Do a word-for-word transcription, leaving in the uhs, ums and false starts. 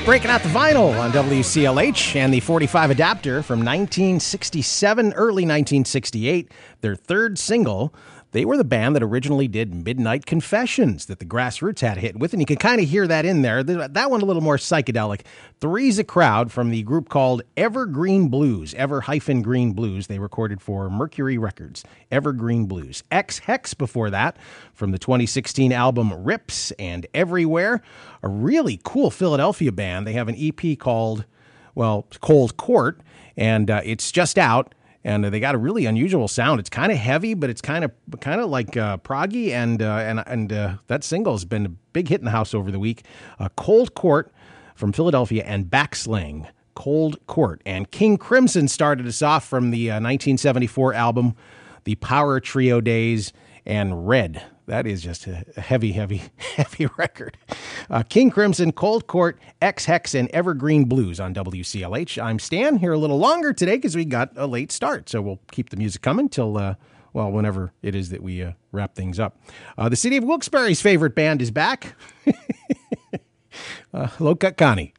Breaking out the vinyl on W C L H and the forty-five adapter from nineteen sixty-seven, early nineteen sixty-eight, their third single. They were the band that originally did Midnight Confessions that the Grassroots had a hit with, and you can kind of hear that in there. That one a little more psychedelic. Three's a Crowd from the group called Evergreen Blues, Ever-Green Blues. They recorded for Mercury Records, Evergreen Blues. Ex-Hex before that from the twenty sixteen album Rips and Everywhere. A really cool Philadelphia band. They have an E P called, well, Cold Court, and uh, it's just out. And they got a really unusual sound. It's kind of heavy, but it's kind of kind of like uh, proggy, and uh, and and uh, that single has been a big hit in the house over the week. Uh, Cold Court from Philadelphia and Backsling, Cold Court. And King Crimson started us off from the uh, nineteen seventy-four album, The Power Trio Days, and Red. That is just a heavy, heavy, heavy record. Uh, King Crimson, Cold Court, Ex-Hex, and Evergreen Blues on W C L H. I'm Stan, here a little longer today because we got a late start. So we'll keep the music coming till, uh, well, whenever it is that we uh, wrap things up. Uh, the city of Wilkes-Barre's favorite band is back. uh, Low Cut Connie.